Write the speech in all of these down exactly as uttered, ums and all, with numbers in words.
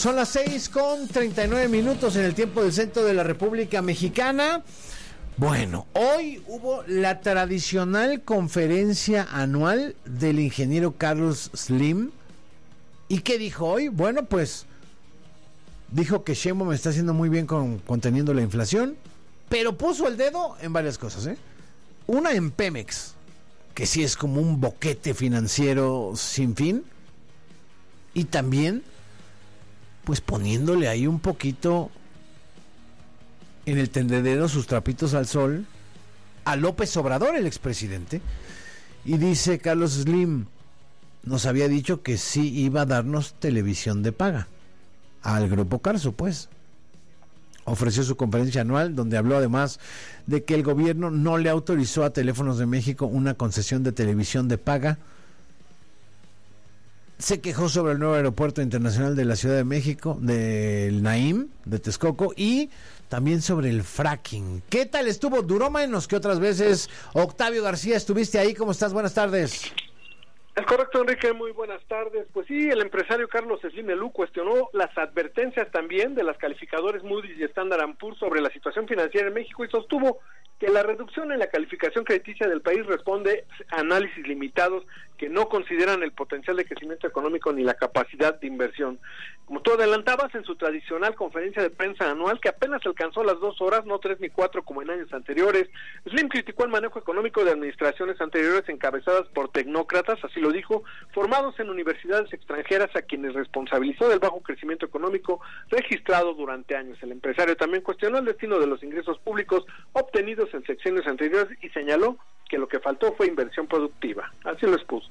Son las seis con treinta y nueve minutos en el tiempo del centro de la República Mexicana. Bueno, hoy hubo la tradicional conferencia anual del ingeniero Carlos Slim. ¿Y qué dijo hoy? Bueno, pues dijo que Sheinbaum está haciendo muy bien con conteniendo la inflación, pero puso el dedo en varias cosas, ¿eh? Una en Pemex, que sí es como un boquete financiero sin fin, y también pues poniéndole ahí un poquito en el tendedero sus trapitos al sol a López Obrador, el expresidente. Y dice Carlos Slim, nos había dicho que sí iba a darnos televisión de paga al Grupo Carso, pues. Ofreció su conferencia anual donde habló además de que el gobierno no le autorizó a Teléfonos de México una concesión de televisión de paga. Se quejó sobre el nuevo aeropuerto internacional de la Ciudad de México, del Naim, de Texcoco, y también sobre el fracking. ¿Qué tal estuvo? ¿Duró menos que otras veces? Octavio García, estuviste ahí. ¿Cómo estás? Buenas tardes. Es correcto, Enrique, muy buenas tardes. Pues sí, el empresario Carlos Slim Elú cuestionó las advertencias también de las calificadores Moody's y Standard and Poor's sobre la situación financiera en México y sostuvo que la reducción en la calificación crediticia del país responde a análisis limitados que no consideran el potencial de crecimiento económico ni la capacidad de inversión. Como tú adelantabas, en su tradicional conferencia de prensa anual, que apenas alcanzó las dos horas, no tres ni cuatro como en años anteriores, Slim criticó el manejo económico de administraciones anteriores encabezadas por tecnócratas, así lo dijo, formados en universidades extranjeras, a quienes responsabilizó del bajo crecimiento económico registrado durante años. El empresario también cuestionó el destino de los ingresos públicos obtenidos en sexenios anteriores y señaló que lo que faltó fue inversión productiva. Así lo expuso.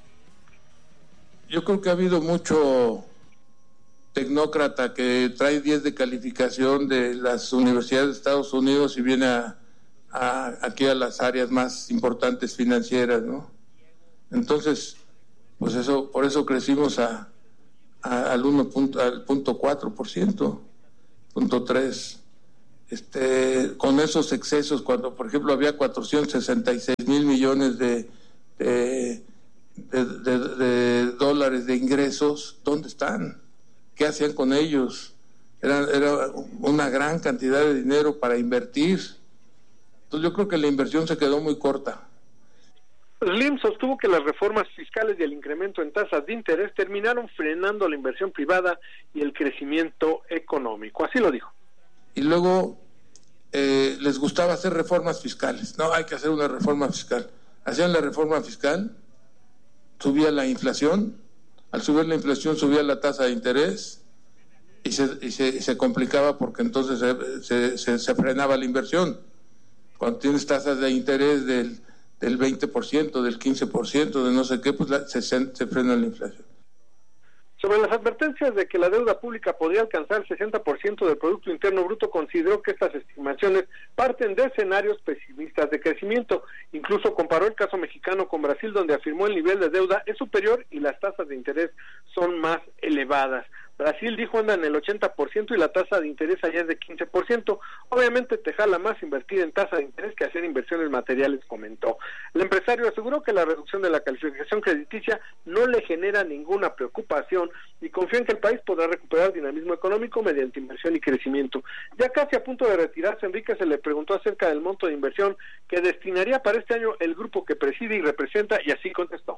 Yo creo que ha habido mucho tecnócrata que trae diez de calificación de las universidades de Estados Unidos y viene a, a, aquí a las áreas más importantes financieras, ¿no? Entonces, pues eso, por eso crecimos a, a al uno punto, al punto cuatro por ciento, punto tres. Este, con esos excesos, cuando por ejemplo había cuatrocientos sesenta y seis mil millones de, de, de, de, de dólares de ingresos, ¿dónde están? ¿Qué hacían con ellos? Era, era una gran cantidad de dinero para invertir. Entonces yo creo que la inversión se quedó muy corta. Slim sostuvo que las reformas fiscales y el incremento en tasas de interés terminaron frenando la inversión privada y el crecimiento económico. Así lo dijo. Y luego eh, les gustaba hacer reformas fiscales. No, hay que hacer una reforma fiscal. Hacían la reforma fiscal, subía la inflación, al subir la inflación subía la tasa de interés y se, y se, y se complicaba porque entonces se, se, se, se frenaba la inversión. Cuando tienes tasas de interés del, del veinte por ciento, del quince por ciento, de no sé qué, pues la, se, se frena la inflación. Sobre las advertencias de que la deuda pública podría alcanzar el sesenta por ciento del Producto Interno Bruto, consideró que estas estimaciones parten de escenarios pesimistas de crecimiento. Incluso comparó el caso mexicano con Brasil, donde afirmó el nivel de deuda es superior y las tasas de interés son más elevadas. Brasil, dijo, anda en el ochenta por ciento y la tasa de interés allá es de quince por ciento. Obviamente te jala más invertir en tasa de interés que hacer inversiones materiales, comentó. El empresario aseguró que la reducción de la calificación crediticia no le genera ninguna preocupación y confía en que el país podrá recuperar dinamismo económico mediante inversión y crecimiento. Ya casi a punto de retirarse, Enrique se le preguntó acerca del monto de inversión que destinaría para este año el grupo que preside y representa, y así contestó.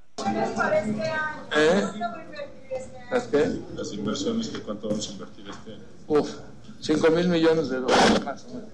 ¿Eh? ¿Las qué? Las inversiones, que cuánto vamos a invertir este año. Uf, cinco mil millones de dólares más o menos.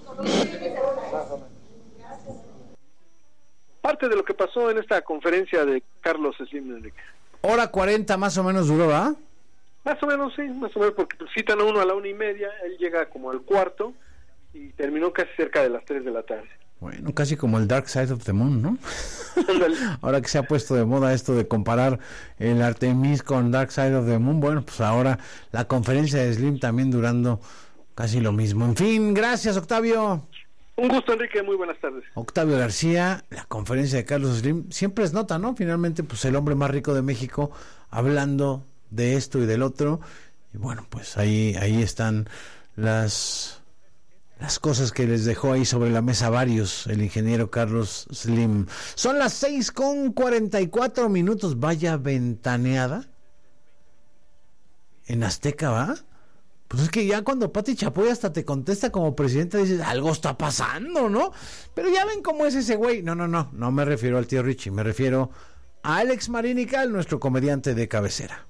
Parte de lo que pasó en esta conferencia de Carlos Slim, Enrique. Hora cuarenta más o menos duró, ¿ah? Más o menos, sí, más o menos, porque citan a uno a la una y media, él llega como al cuarto y terminó casi cerca de las tres de la tarde. Bueno, casi como el Dark Side of the Moon, ¿no? Ahora que se ha puesto de moda esto de comparar el Artemis con Dark Side of the Moon, bueno, pues ahora la conferencia de Slim también durando casi lo mismo. En fin, gracias, Octavio. Un gusto, Enrique, muy buenas tardes. Octavio García, la conferencia de Carlos Slim, siempre es nota, ¿no? Finalmente, pues el hombre más rico de México hablando de esto y del otro, y bueno, pues ahí, ahí están las... las cosas que les dejó ahí sobre la mesa varios el ingeniero Carlos Slim. Son las seis con cuarenta y cuatro minutos. Vaya ventaneada. en Azteca, ¿va? Pues es que ya cuando Pati Chapoy hasta te contesta como presidenta, dices, algo está pasando, ¿no? Pero ya ven cómo es ese güey. No, no, no, no me refiero al tío Richie, me refiero a Alex Marinical, nuestro comediante de cabecera.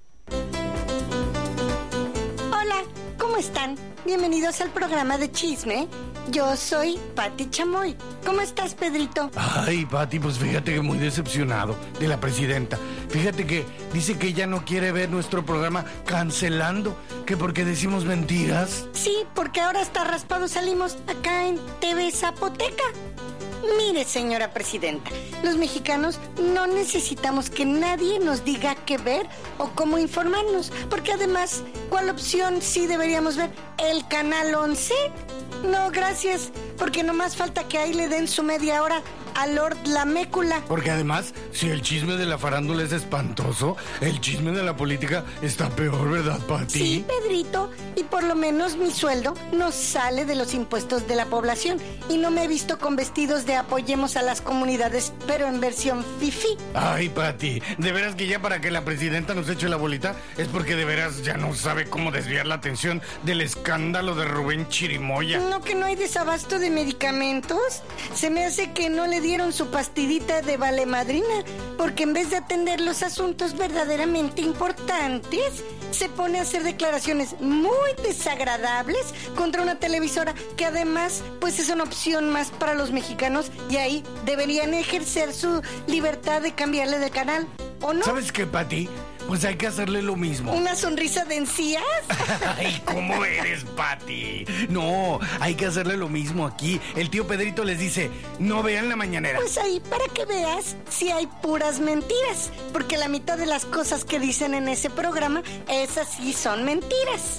Hola, ¿cómo están? Bienvenidos al programa de chisme. Yo soy Pati Chamoy. ¿Cómo estás, Pedrito? Ay, Pati, pues fíjate que muy decepcionado de la presidenta. Fíjate que dice que ella no quiere ver nuestro programa cancelando, que porque decimos mentiras. Sí, porque ahora hasta raspado salimos acá en T V Zapoteca. Mire, señora presidenta, los mexicanos no necesitamos que nadie nos diga qué ver o cómo informarnos, porque además, ¿cuál opción sí deberíamos ver? ¿El canal once? No, gracias, porque nomás falta que ahí le den su media hora a Lord Lamécula. Porque además, si el chisme de la farándula es espantoso, el chisme de la política está peor, ¿verdad, Pati? Sí, Pedrito, y por lo menos mi sueldo no sale de los impuestos de la población y no me he visto con vestidos de apoyemos a las comunidades, pero en versión fifí. Ay, Pati, de veras que ya para que la presidenta nos eche la bolita es porque de veras ya no sabe cómo desviar la atención del escándalo de Rubén Chirimoya. ¿No que no hay desabasto de medicamentos? Se me hace que no le dieron su pastillita de valemadrina, porque en vez de atender los asuntos verdaderamente importantes, se pone a hacer declaraciones muy desagradables contra una televisora que además pues es una opción más para los mexicanos y ahí deberían ejercer su libertad de cambiarle de canal, ¿o no? ¿Sabes qué, Pati? Pues hay que hacerle lo mismo. ¿Una sonrisa de encías? Ay, ¿cómo eres, Pati? No, hay que hacerle lo mismo aquí. El tío Pedrito les dice, no vean la mañanera. Pues ahí, para que veas si hay puras mentiras, porque la mitad de las cosas que dicen en ese programa, esas sí son mentiras.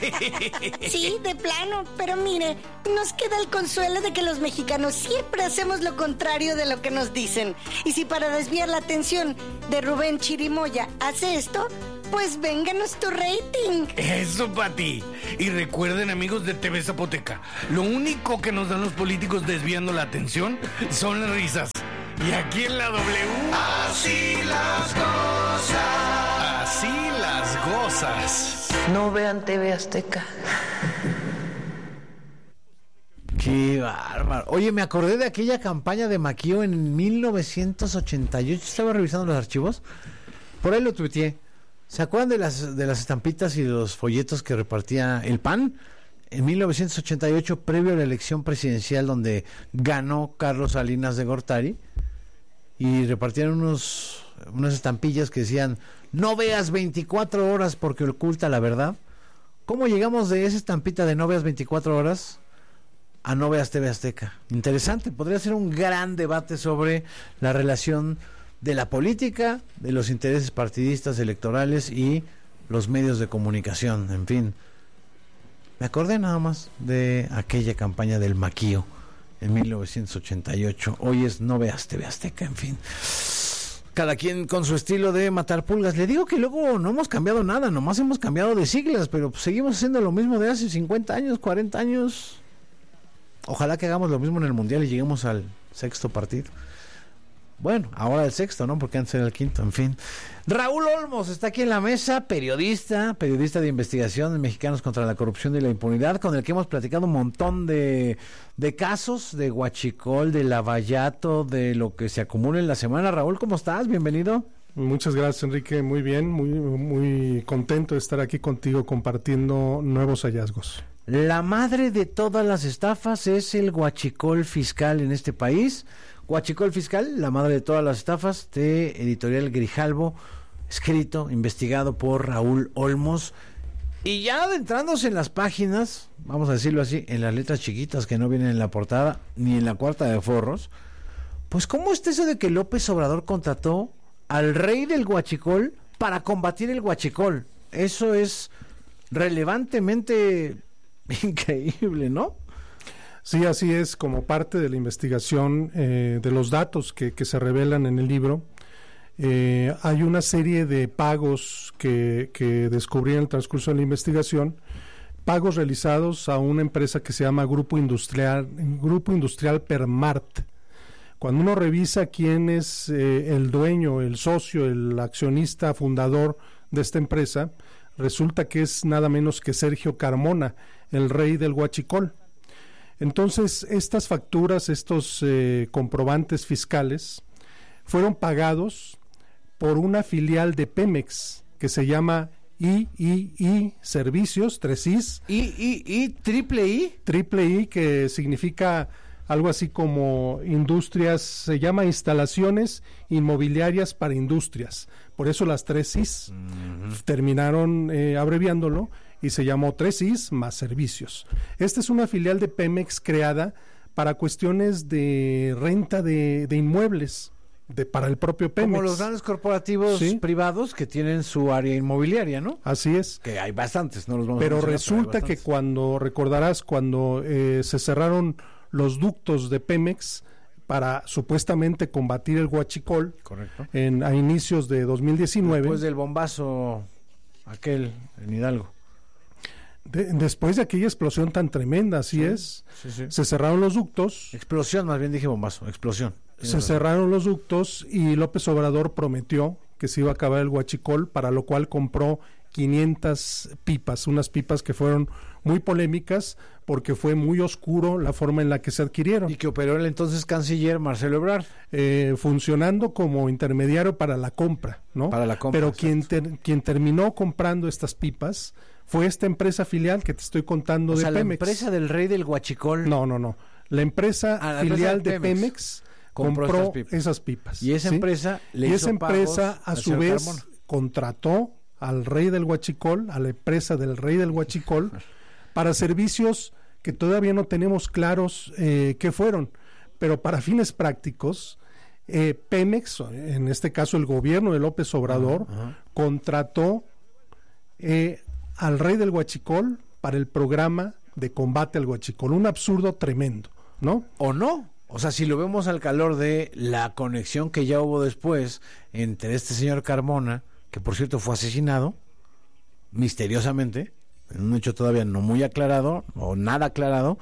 Sí, de plano, pero mire, nos queda el consuelo de que los mexicanos siempre hacemos lo contrario de lo que nos dicen. Y si para desviar la atención de Rubén Chirimoya hace esto, pues vénganos tu rating. Eso, Pati. Y recuerden, amigos de T V Zapoteca, lo único que nos dan los políticos desviando la atención son las risas. Y aquí en la W... Así las cosas. Así las gozas. No vean T V Azteca. Qué bárbaro. Oye, me acordé de aquella campaña de Maquio en mil novecientos ochenta y ocho. Estaba revisando los archivos. Por ahí lo tuiteé. ¿Se acuerdan de las de las estampitas y los folletos que repartía el P A N? En mil novecientos ochenta y ocho, previo a la elección presidencial donde ganó Carlos Salinas de Gortari, y repartían unos unas estampillas que decían, no veas veinticuatro horas porque oculta la verdad. ¿Cómo llegamos de esa estampita de no veas veinticuatro horas a no veas T V Azteca? Interesante, podría ser un gran debate sobre la relación de la política, de los intereses partidistas electorales y los medios de comunicación, en fin. Me acordé nada más de aquella campaña del Maquio en mil novecientos ochenta y ocho. Hoy es no veas T V Azteca, en fin. Cada quien con su estilo de matar pulgas. Le digo que luego no hemos cambiado nada, nomás hemos cambiado de siglas, pero pues seguimos haciendo lo mismo de hace cincuenta años, cuarenta años. Ojalá que hagamos lo mismo en el Mundial y lleguemos al sexto partido. Bueno, ahora el sexto, ¿no? Porque antes era el quinto, en fin. Raúl Olmos está aquí en la mesa, periodista, periodista de investigación de Mexicanos contra la Corrupción y la Impunidad, con el que hemos platicado un montón de, de casos, de Huachicol, de Lavallato, de lo que se acumula en la semana. Raúl, ¿cómo estás? Bienvenido. Muchas gracias, Enrique. Muy bien, muy, muy contento de estar aquí contigo compartiendo nuevos hallazgos. La madre de todas las estafas es el huachicol fiscal en este país. Huachicol Fiscal, la madre de todas las estafas, de Editorial Grijalvo, escrito, investigado por Raúl Olmos. Y ya adentrándose en las páginas, vamos a decirlo así, en las letras chiquitas que no vienen en la portada, ni en la cuarta de forros, pues ¿cómo está eso de que López Obrador contrató al rey del huachicol para combatir el huachicol? Eso es relevantemente increíble, ¿no? Sí, así es, como parte de la investigación eh, de los datos que, que se revelan en el libro, eh, hay una serie de pagos que, que descubrí en el transcurso de la investigación, pagos realizados a una empresa que se llama Grupo Industrial, Grupo Industrial Permart. Cuando uno revisa quién es eh, el dueño, el socio, el accionista fundador de esta empresa, resulta que es nada menos que Sergio Carmona, el rey del huachicol. Entonces, estas facturas, estos eh, comprobantes fiscales, fueron pagados por una filial de Pemex que se llama I I I Servicios, tres Is. ¿I I I? ¿Triple I? Triple I, que significa algo así como industrias, se llama instalaciones inmobiliarias para industrias. Por eso las tres Is uh-huh. terminaron eh, abreviándolo y se llamó tres Is más servicios. Esta es una filial de Pemex creada para cuestiones de renta de, de inmuebles. De, para el propio Pemex. Como los grandes corporativos ¿sí? privados que tienen su área inmobiliaria, ¿no? Así es. Que hay bastantes, no los vamos pero a mencionar, resulta pero que cuando, recordarás, cuando eh, se cerraron los ductos de Pemex para supuestamente combatir el huachicol, correcto, en, a inicios de dos mil diecinueve. Después del bombazo aquel en Hidalgo. De, después de aquella explosión tan tremenda, así sí, es, sí, sí. se cerraron los ductos. Explosión, más bien dije bombazo, explosión. Se razón. cerraron los ductos y López Obrador prometió que se iba a acabar el huachicol, para lo cual compró quinientas pipas, unas pipas que fueron muy polémicas porque fue muy oscuro la forma en la que se adquirieron. Y que operó el entonces canciller Marcelo Ebrard. Eh, funcionando como intermediario para la compra, ¿no? Para la compra. Pero quien, ter, quien terminó comprando estas pipas fue esta empresa filial que te estoy contando o de sea, Pemex. La empresa del rey del huachicol. No, no, no. La empresa ah, la filial empresa de, de Pemex, Pemex compró, compró pipas. esas pipas. Y esa ¿sí? empresa le y hizo esa empresa a su vez Carmona. contrató al rey del huachicol, a la empresa del rey del huachicol, para servicios que todavía no tenemos claros eh, qué fueron, pero para fines prácticos, eh, Pemex, en este caso el gobierno de López Obrador, uh-huh, uh-huh. contrató eh, al rey del huachicol para el programa de combate al huachicol. Un absurdo tremendo, ¿no? ¿O no? O sea, si lo vemos al calor de la conexión que ya hubo después entre este señor Carmona, que por cierto fue asesinado misteriosamente, en un hecho todavía no muy aclarado o nada aclarado,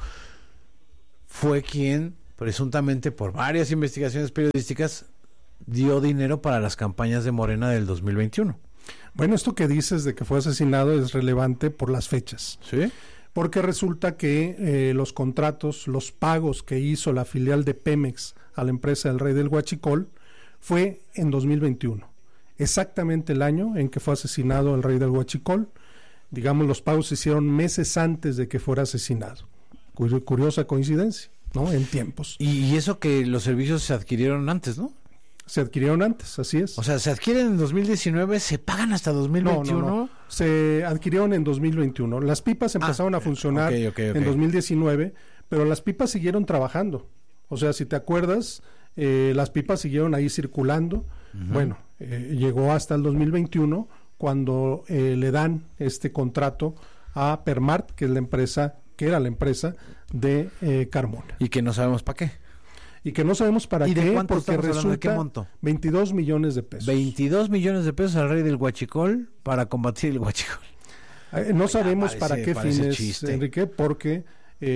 fue quien presuntamente por varias investigaciones periodísticas dio dinero para las campañas de Morena del dos mil veintiuno. Bueno, esto que dices de que fue asesinado es relevante por las fechas. ¿Sí? Porque resulta que eh, los contratos, los pagos que hizo la filial de Pemex a la empresa del rey del huachicol fue en dos mil veintiuno. Exactamente el año en que fue asesinado el rey del huachicol. Digamos, los pagos se hicieron meses antes de que fuera asesinado. Curiosa coincidencia, ¿no? En tiempos. Y, y eso que los servicios se adquirieron antes, ¿no? Se adquirieron antes, así es. O sea, se adquieren en dos mil diecinueve, se pagan hasta dos mil veintiuno. No, no, no. Se adquirieron en dos mil veintiuno. Las pipas empezaron ah, a funcionar okay, okay, okay. en dos mil diecinueve, pero las pipas siguieron trabajando. O sea, si te acuerdas, eh, las pipas siguieron ahí circulando. Uh-huh. Bueno, eh, llegó hasta el dos mil veintiuno cuando eh, le dan este contrato a Permart, que es la empresa, que era la empresa de eh, Carmona. Y que no sabemos para qué. Y que no sabemos para ¿Y qué, de cuánto porque resulta ¿de qué monto? veintidós millones de pesos. veintidós millones de pesos al rey del huachicol para combatir el huachicol. Eh, no sabemos parece, para qué fines, chiste. Enrique, porque eh,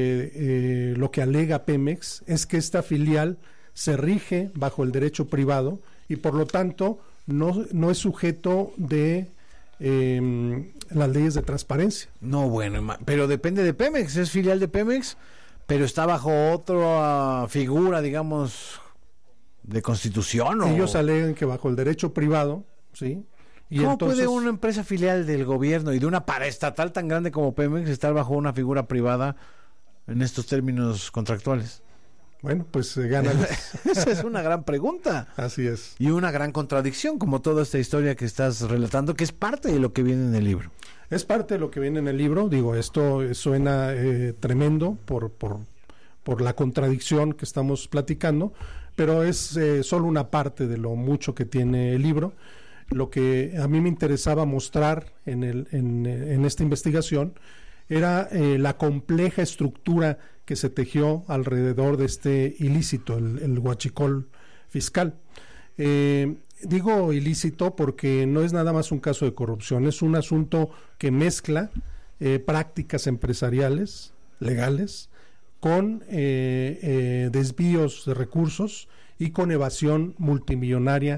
eh, lo que alega Pemex es que esta filial se rige bajo el derecho privado y por lo tanto no, no es sujeto de eh, las leyes de transparencia. No, bueno, pero depende de Pemex, es filial de Pemex, pero está bajo otra figura, digamos, de constitución. ¿O? Ellos alegan que bajo el derecho privado, ¿sí? Y ¿Cómo entonces, puede una empresa filial del gobierno y de una paraestatal tan grande como Pemex estar bajo una figura privada en estos términos contractuales? Bueno, pues eh, gana. Esa es una gran pregunta. Así es. Y una gran contradicción, como toda esta historia que estás relatando, que es parte de lo que viene en el libro. Es parte de lo que viene en el libro. Digo, esto suena eh, tremendo por, por, por la contradicción que estamos platicando, pero es eh, solo una parte de lo mucho que tiene el libro. Lo que a mí me interesaba mostrar en, el, en, en esta investigación era eh, la compleja estructura que se tejió alrededor de este ilícito, el, el huachicol fiscal. Eh, digo ilícito porque no es nada más un caso de corrupción, es un asunto que mezcla eh, prácticas empresariales, legales, con eh, eh, desvíos de recursos y con evasión multimillonaria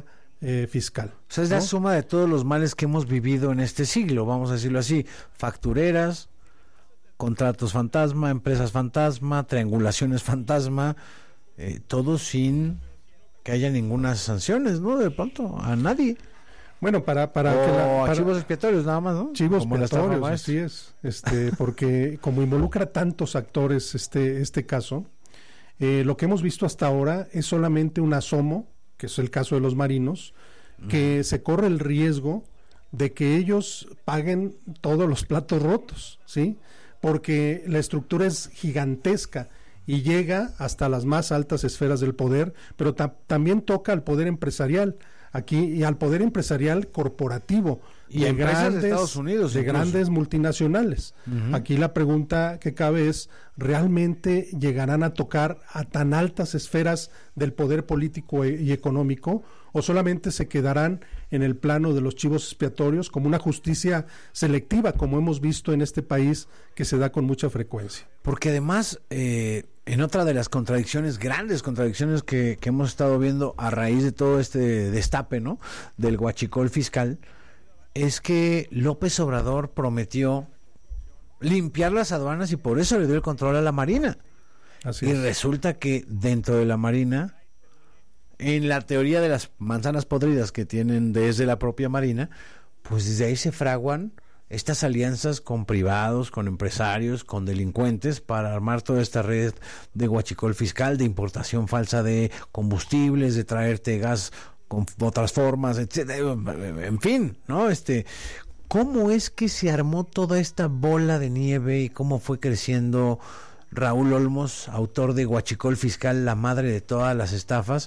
eh, fiscal. O sea, es ¿no? la suma de todos los males que hemos vivido en este siglo, vamos a decirlo así, factureras, contratos fantasma, empresas fantasma, triangulaciones fantasma, eh, todo sin que haya ninguna sanciones, ¿no? De pronto, a nadie. Bueno, para para o que la, para, chivos expiatorios nada más, ¿no? Chivos Como expiatorios, así es, este, porque como involucra tantos actores este este caso, eh, lo que hemos visto hasta ahora es solamente un asomo, que es el caso de los marinos, que uh-huh. se corre el riesgo de que ellos paguen todos los platos rotos, ¿sí? Porque la estructura es gigantesca y llega hasta las más altas esferas del poder, pero ta- también toca al poder empresarial aquí y al poder empresarial corporativo y de empresas grandes de Estados Unidos, de incluso. grandes multinacionales. Uh-huh. Aquí la pregunta que cabe es, ¿realmente llegarán a tocar a tan altas esferas del poder político e- y económico o solamente se quedarán en el plano de los chivos expiatorios como una justicia selectiva, como hemos visto en este país que se da con mucha frecuencia? Porque además, eh, en otra de las contradicciones, grandes contradicciones que, que hemos estado viendo a raíz de todo este destape, ¿no?, del huachicol fiscal, es que López Obrador prometió limpiar las aduanas y por eso le dio el control a la Marina. Así y es. resulta que dentro de la Marina, en la teoría de las manzanas podridas que tienen desde la propia Marina, pues desde ahí se fraguan estas alianzas con privados, con empresarios, con delincuentes para armar toda esta red de huachicol fiscal, de importación falsa de combustibles, de traerte gas con otras formas, etcétera. En fin, ¿no? Este, ¿cómo es que se armó toda esta bola de nieve y cómo fue creciendo Raúl Olmos, autor de Huachicol Fiscal, la madre de todas las estafas,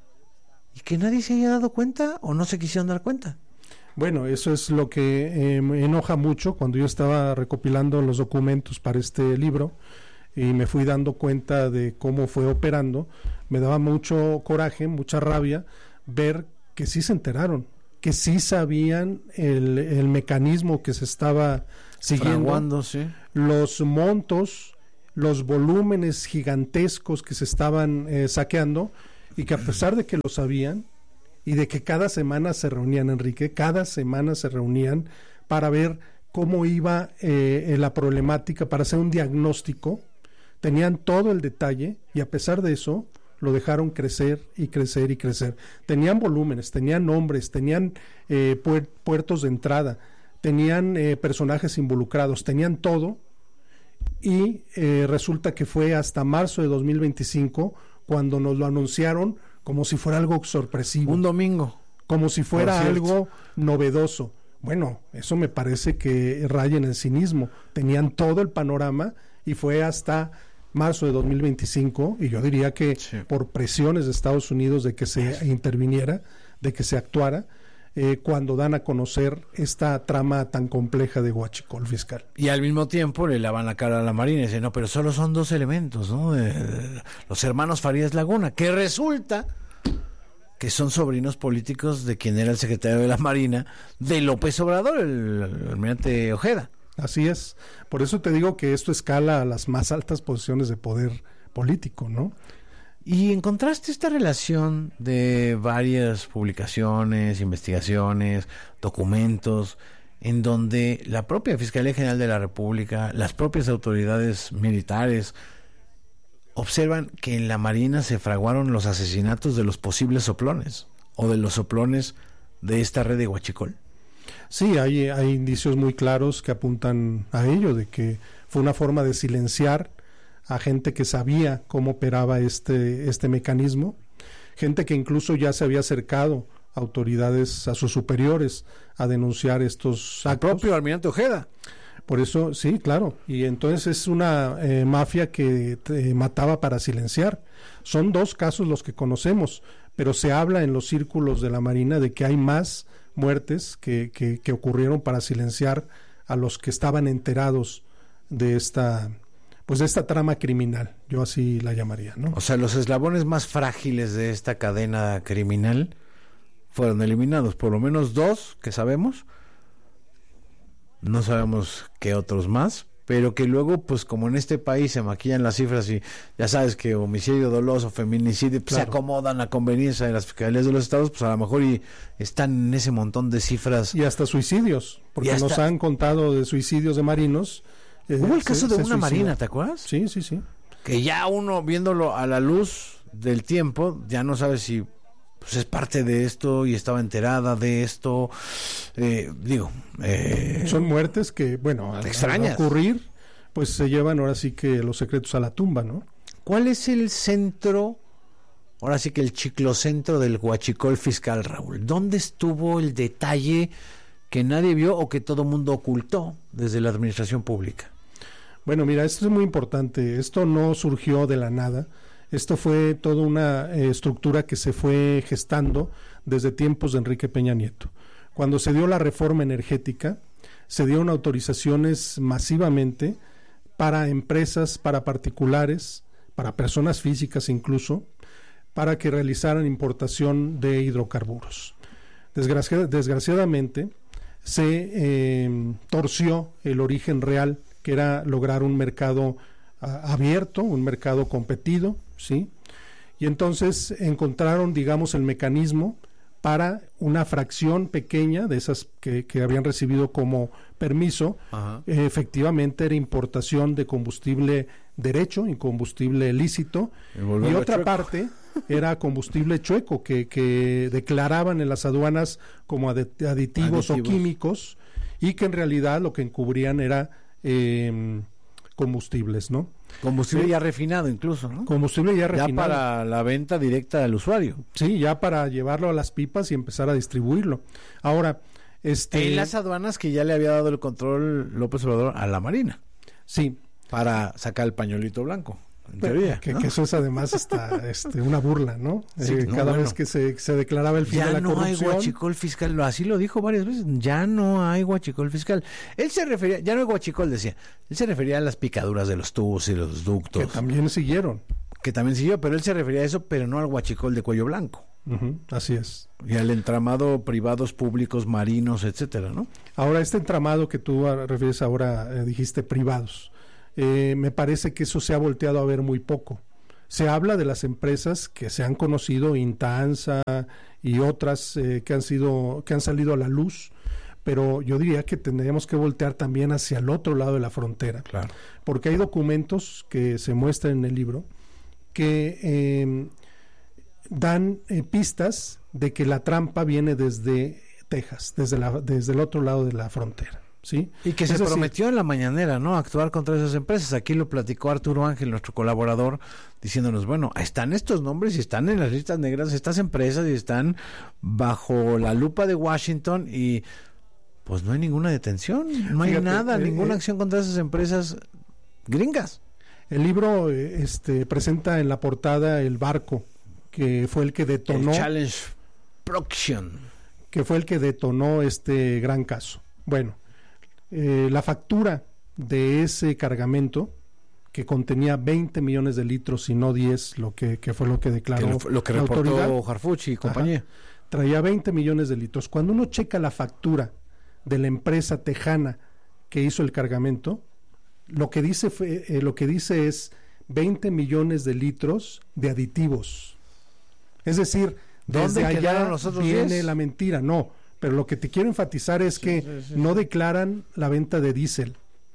y que nadie se haya dado cuenta o no se quisieron dar cuenta? Bueno, eso es lo que eh, me enoja mucho cuando yo estaba recopilando los documentos para este libro y me fui dando cuenta de cómo fue operando. Me daba mucho coraje, mucha rabia ver que sí se enteraron, que sí sabían el, el mecanismo que se estaba siguiendo, Fraguando, sí. los montos, los volúmenes gigantescos que se estaban eh, saqueando, y que a pesar de que lo sabían y de que cada semana se reunían, Enrique, cada semana se reunían para ver cómo iba eh, la problemática, para hacer un diagnóstico, tenían todo el detalle y a pesar de eso lo dejaron crecer y crecer y crecer. Tenían volúmenes, tenían nombres, tenían eh, puer- puertos de entrada, tenían eh, personajes involucrados, tenían todo, y eh, resulta que fue hasta marzo de dos mil veinticinco cuando nos lo anunciaron como si fuera algo sorpresivo. Un domingo. Como si fuera algo novedoso. Bueno, eso me parece que raya en el cinismo. Tenían todo el panorama y fue hasta marzo de dos mil veinticinco, y yo diría que sí, por presiones de Estados Unidos de que se interviniera, de que se actuara, eh, cuando dan a conocer esta trama tan compleja de huachicol fiscal. Y al mismo tiempo le lavan la cara a la Marina y dicen, no, pero solo son dos elementos, ¿no? Eh, los hermanos Farías Laguna, que resulta que son sobrinos políticos de quien era el secretario de la Marina de López Obrador, el, el almirante Ojeda. Así es, por eso te digo que esto escala a las más altas posiciones de poder político, ¿no? Y encontraste esta relación de varias publicaciones, investigaciones, documentos, en donde la propia Fiscalía General de la República, las propias autoridades militares, observan que en la Marina se fraguaron los asesinatos de los posibles soplones, o de los soplones de esta red de huachicol. Sí, hay, hay indicios muy claros que apuntan a ello, de que fue una forma de silenciar a gente que sabía cómo operaba este, este mecanismo, gente que incluso ya se había acercado a autoridades, a sus superiores, a denunciar estos actos. El propio almirante Ojeda. Por eso, sí, claro, y entonces es una eh, mafia que te mataba para silenciar. Son dos casos los que conocemos, pero se habla en los círculos de la Marina de que hay más muertes que, que, que ocurrieron para silenciar a los que estaban enterados de esta, pues de esta trama criminal, yo así la llamaría, ¿no? O sea, los eslabones más frágiles de esta cadena criminal fueron eliminados, por lo menos dos que sabemos, no sabemos qué otros más, pero que luego, pues como en este país se maquillan las cifras y ya sabes que homicidio doloso, feminicidio, pues, claro, se acomodan a conveniencia de las fiscalías de los estados, pues a lo mejor y están en ese montón de cifras. Y hasta suicidios, porque hasta... nos han contado de suicidios de marinos. Eh, Hubo el caso se, de se una suicida. marina, ¿te acuerdas? Sí, sí, sí. Que ya uno viéndolo a la luz del tiempo, ya no sabe si pues es parte de esto y estaba enterada de esto, eh, digo eh, son muertes que bueno al, al ocurrir pues se llevan ahora sí que los secretos a la tumba, ¿no? ¿Cuál es el centro, ahora sí que el chiclocentro del huachicol fiscal, Raúl? ¿Dónde estuvo el detalle que nadie vio o que todo mundo ocultó desde la administración pública? Bueno, mira, esto es muy importante, esto no surgió de la nada. Esto fue toda una eh, estructura que se fue gestando desde tiempos de Enrique Peña Nieto. Cuando se dio la reforma energética, se dieron autorizaciones masivamente para empresas, para particulares, para personas físicas incluso, para que realizaran importación de hidrocarburos. Desgraci- desgraciadamente, se eh, torció el origen real, que era lograr un mercado a, abierto, un mercado competido, ¿sí? Y entonces encontraron, digamos, el mecanismo para una fracción pequeña de esas que, que habían recibido como permiso, eh, efectivamente era importación de combustible derecho y combustible lícito, y otra chueco. parte era combustible chueco que, que declaraban en las aduanas como aditivos, aditivos o químicos, y que en realidad lo que encubrían era eh, combustibles, ¿no? Combustible sí. ya refinado incluso, ¿no? Combustible ya refinado. Ya para la venta directa al usuario. Sí, ya para llevarlo a las pipas y empezar a distribuirlo. Ahora, este... en las aduanas que ya le había dado el control López Obrador a la Marina. Sí. Para sacar el pañuelito blanco, en Pero, teoría. Que, ¿no? que eso es además hasta este, una burla, ¿no? Sí, eh, no cada bueno. vez que se, se declaraba el fin ya de la no corrupción. Ya no hay huachicol fiscal, así lo dijo varias veces, ya no hay huachicol fiscal. Él se refería, ya no hay huachicol, decía, él se refería a las picaduras de los tubos y los ductos. Que también siguieron. Que también siguió, pero él se refería a eso, pero no al huachicol de cuello blanco. Uh-huh, así es. Y al entramado privados, públicos, marinos, etcétera, ¿no? Ahora, este entramado que tú refieres ahora, eh, dijiste privados, eh, me parece que eso se ha volteado a ver muy poco. Se habla de las empresas que se han conocido, Intansa y otras eh, que han sido, que han salido a la luz, pero yo diría que tendríamos que voltear también hacia el otro lado de la frontera, claro, porque hay documentos que se muestran en el libro que eh, dan eh, pistas de que la trampa viene desde Texas, desde la, desde el otro lado de la frontera. ¿Sí? Y que es se decir, prometió en la mañanera, ¿no? Actuar contra esas empresas. Aquí lo platicó Arturo Ángel, nuestro colaborador, diciéndonos, bueno, están estos nombres y están en las listas negras, estas empresas y están bajo la lupa de Washington y pues no hay ninguna detención, no hay Fíjate, nada, eh, ninguna eh, acción contra esas empresas gringas. El libro eh, este, presenta en la portada el barco que fue el que detonó... El Challenge Proction. Que fue el que detonó este gran caso. Bueno, Eh, la factura de ese cargamento, que contenía veinte millones de litros y no diez, lo que, que fue lo que declaró que lo, lo que la reportó autoridad, Harfuch y compañía. Ajá, traía veinte millones de litros. Cuando uno checa la factura de la empresa tejana que hizo el cargamento, lo que dice fue, eh, lo que dice es veinte millones de litros de aditivos. Es decir, desde allá viene diez? La mentira. No, pero lo que te quiero enfatizar es sí, que sí, sí, no sí. declaran la venta de diésel.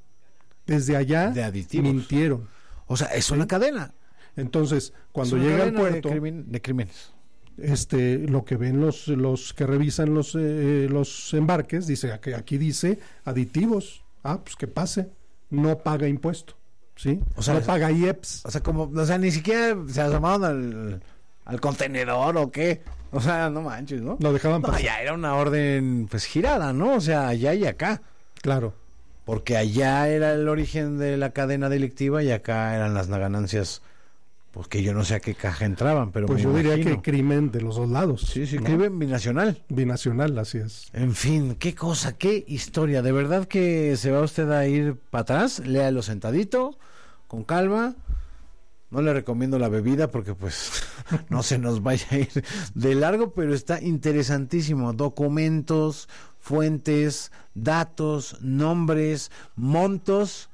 Desde allá de aditivos. Mintieron. O sea, es ¿sí? una cadena. Entonces, cuando llega al puerto de, crimin de crímenes. Este, lo que ven los los que revisan los eh, los embarques, dice que aquí dice aditivos. Ah, pues que pase. No paga impuesto. ¿Sí? O sea, no paga I E P S. O sea, como, o sea, ni siquiera se asomaron al, al contenedor o qué. O sea, no manches, ¿no? Lo dejaban pasar. No, ya era una orden, pues, girada, ¿no? O sea, allá y acá. Claro. Porque allá era el origen de la cadena delictiva y acá eran las ganancias, pues, que yo no sé a qué caja entraban, pero pues me yo imagino. diría que crimen de los dos lados. Sí, sí, ¿no? Crimen binacional. Binacional, así es. En fin, qué cosa, qué historia. De verdad que se va usted a ir para atrás, léalo sentadito, con calma. No le recomiendo la bebida porque pues no se nos vaya a ir de largo, pero está interesantísimo. Documentos, fuentes, datos, nombres, montos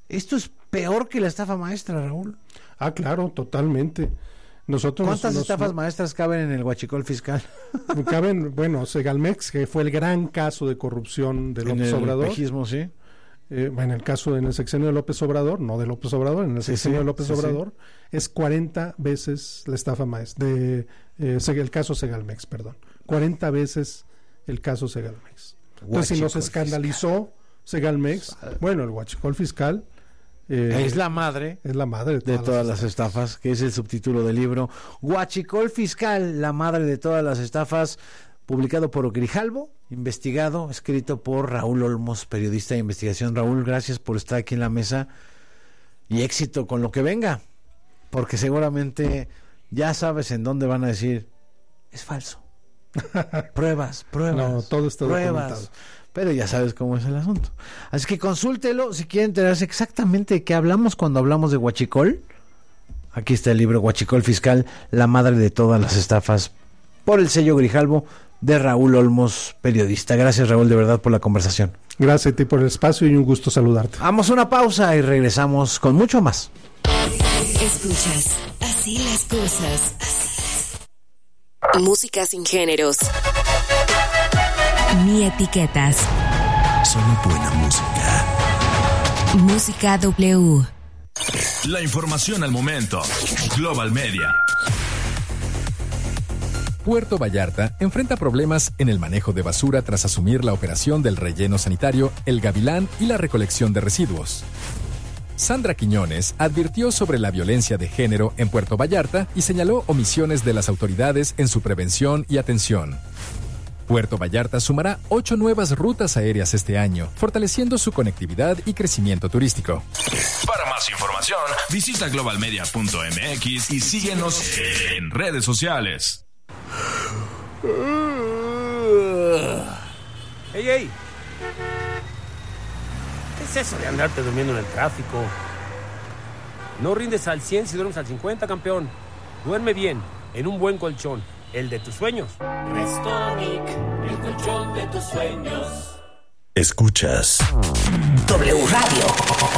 Esto es peor que la estafa maestra, Raúl. Ah, claro, totalmente. Nosotros ¿Cuántas nos, estafas nos, maestras caben en el huachicol fiscal? Caben, bueno, Segalmex, que fue el gran caso de corrupción de López en el Obrador. Pejismo, sí. Eh, en el caso, en el sexenio de López Obrador, no de López Obrador, en el Sí, sexenio sí, de López sí, Obrador, sí. es cuarenta veces la estafa maestra, de eh, el caso Segalmex, perdón. cuarenta veces el caso Segalmex. Entonces, si nos escandalizó Segalmex, bueno, el huachicol fiscal Eh, es la madre es la madre de todas, de todas las, las estafas, que es el subtítulo del libro Huachicol Fiscal, la madre de todas las estafas, publicado por Grijalvo, investigado, escrito por Raúl Olmos, periodista de investigación. Raúl, gracias por estar aquí en la mesa y éxito con lo que venga, porque seguramente ya sabes en dónde van a decir es falso. Pruebas, pruebas. No, todo está pruebas. documentado. Pero ya sabes cómo es el asunto. Así que consúltelo si quiere enterarse exactamente de qué hablamos cuando hablamos de huachicol. Aquí está el libro Huachicol Fiscal, la madre de todas las estafas, por el sello Grijalvo de Raúl Olmos, periodista. Gracias, Raúl, de verdad, por la conversación. Gracias a ti por el espacio y un gusto saludarte. Vamos a una pausa y regresamos con mucho más. Escuchas Así las cosas. Música sin géneros ni etiquetas. Solo buena música. Música W. La información al momento. Global Media. Puerto Vallarta enfrenta problemas en el manejo de basura tras asumir la operación del relleno sanitario El Gavilán y la recolección de residuos. Sandra Quiñones advirtió sobre la violencia de género en Puerto Vallarta y señaló omisiones de las autoridades en su prevención y atención. Puerto Vallarta sumará ocho nuevas rutas aéreas este año, fortaleciendo su conectividad y crecimiento turístico. Para más información, visita global media punto m x y síguenos en redes sociales. ¡Ey, ey! ¿Qué es eso de andarte durmiendo en el tráfico? No rindes al cien si duermes al cincuenta, campeón. Duerme bien, en un buen colchón, el de tus sueños. Restonic, el colchón de tus sueños. Escuchas W Radio.